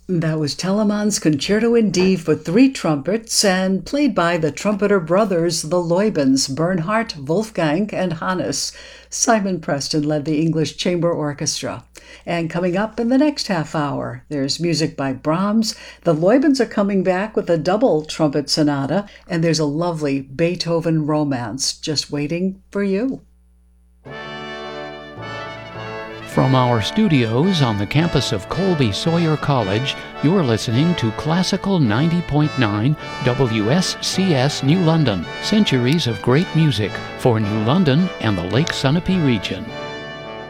That was Telemann's Concerto in D for three trumpets and played by the trumpeter brothers, the Leubens, Bernhard, Wolfgang, and Hannes. Simon Preston led the English Chamber Orchestra. And coming up in the next half hour, there's music by Brahms. The Leubens are coming back with a double trumpet sonata, and there's a lovely Beethoven romance just waiting for you. From our studios on the campus of Colby Sawyer College, you're listening to Classical 90.9 WSCS New London, centuries of great music for New London and the Lake Sunapee region.